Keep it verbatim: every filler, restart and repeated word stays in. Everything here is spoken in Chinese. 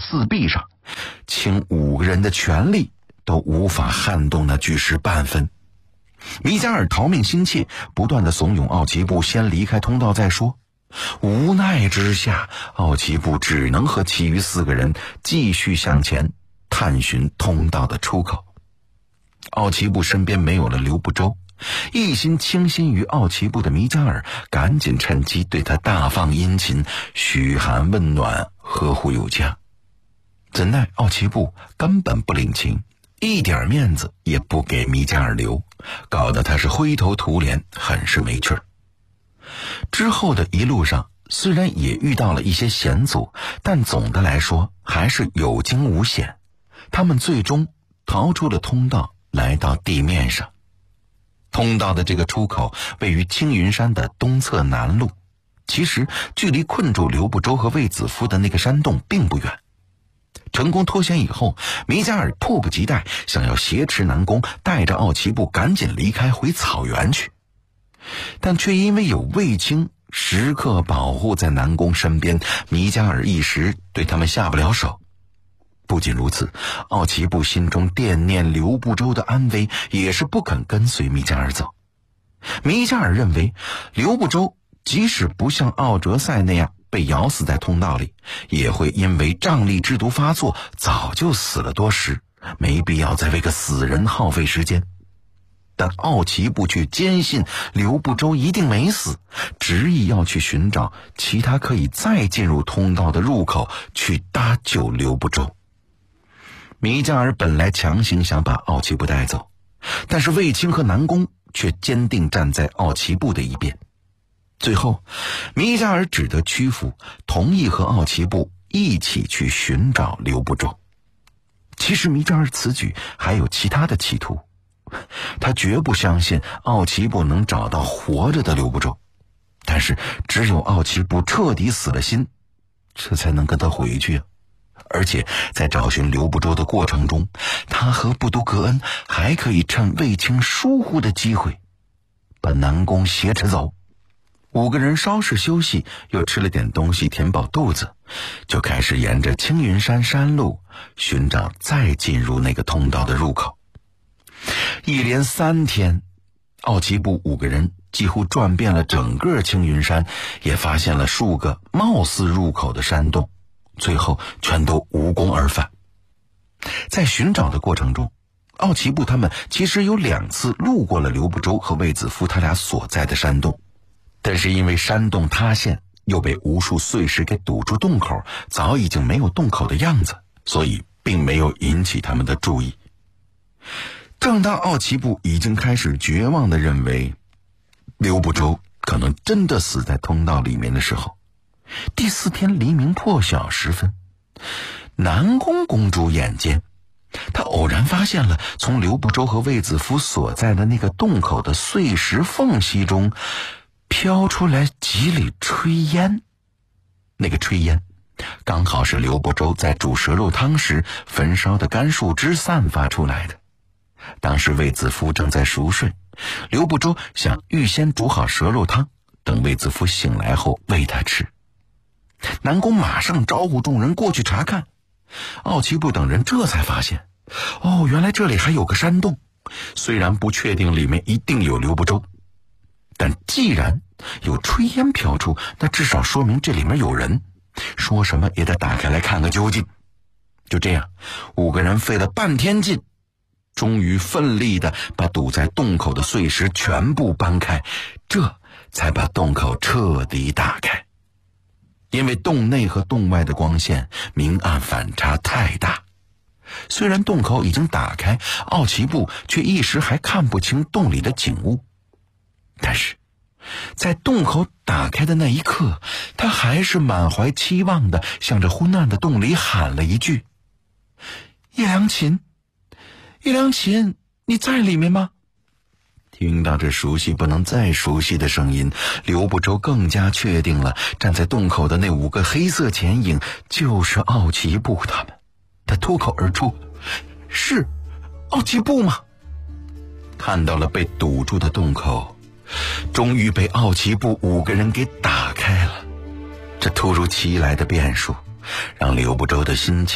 四壁上，倾五个人的全力都无法撼动那巨石半分。米加尔逃命心切，不断地怂恿奥奇布先离开通道再说。无奈之下，奥奇布只能和其余四个人继续向前探寻通道的出口。奥奇布身边没有了刘不周，一心倾心于奥奇布的米加尔赶紧趁机对他大放殷勤，嘘寒问暖，呵护有加。怎奈奥奇布根本不领情，一点面子也不给米加尔留，搞得他是灰头土脸，很是没趣儿。之后的一路上虽然也遇到了一些险阻，但总的来说还是有惊无险。他们最终逃出了通道，来到地面上。通道的这个出口位于青云山的东侧南麓，其实距离困住刘不周和卫子夫的那个山洞并不远。成功脱险以后，米加尔迫不及待想要挟持南宫，带着奥奇布赶紧离开回草原去，但却因为有卫青时刻保护在南宫身边，米加尔一时对他们下不了手。不仅如此，奥奇布心中惦念刘不周的安危，也是不肯跟随米加尔走。米加尔认为刘不周即使不像奥哲赛那样被咬死在通道里，也会因为瘴疠之毒发作早就死了多时，没必要再为个死人耗费时间。但奥奇布却坚信刘不周一定没死，执意要去寻找其他可以再进入通道的入口，去搭救刘不周。米加尔本来强行想把奥奇布带走，但是卫青和南宫却坚定站在奥奇布的一边。最后米加尔只得屈服，同意和奥奇布一起去寻找刘不周。其实米加尔此举还有其他的企图，他绝不相信奥奇布能找到活着的刘不周，但是只有奥奇布彻底死了心，这才能跟他回去啊。而且在找寻刘不周的过程中，他和布都格恩还可以趁卫青疏忽的机会把南宫挟持走。五个人稍事休息，又吃了点东西填饱肚子，就开始沿着青云山山路寻找再进入那个通道的入口。一连三天，奥奇布五个人几乎转遍了整个青云山，也发现了数个貌似入口的山洞，最后全都无功而返。在寻找的过程中，奥奇布他们其实有两次路过了刘不周和卫子夫他俩所在的山洞，但是因为山洞塌陷，又被无数碎石给堵住洞口，早已经没有洞口的样子，所以并没有引起他们的注意。正当奥奇布已经开始绝望地认为刘不周可能真的死在通道里面的时候，第四天黎明破晓时分，南宫公主眼尖，她偶然发现了从刘不周和卫子夫所在的那个洞口的碎石缝隙中飘出来几缕炊烟。那个炊烟刚好是刘不周在煮蛇肉汤时焚烧的干树枝散发出来的。当时卫子夫正在熟睡，刘不周想预先煮好蛇肉汤，等卫子夫醒来后喂他吃。南宫马上招呼众人过去查看，奥奇布等人这才发现，哦，原来这里还有个山洞，虽然不确定里面一定有刘不周，但既然有炊烟飘出，那至少说明这里面有人，说什么也得打开来看个究竟。就这样，五个人费了半天劲，终于奋力地把堵在洞口的碎石全部搬开，这才把洞口彻底打开。因为洞内和洞外的光线明暗反差太大，虽然洞口已经打开，奥奇布却一时还看不清洞里的景物。但是在洞口打开的那一刻，他还是满怀期望地向着昏暗的洞里喊了一句：叶良琴，叶良琴，你在里面吗？听到这熟悉不能再熟悉的声音，刘不周更加确定了站在洞口的那五个黑色前影就是奥奇布他们。他脱口而出：是奥奇布吗？看到了被堵住的洞口，终于被奥奇布五个人给打开了。这突如其来的变数让刘不周的心情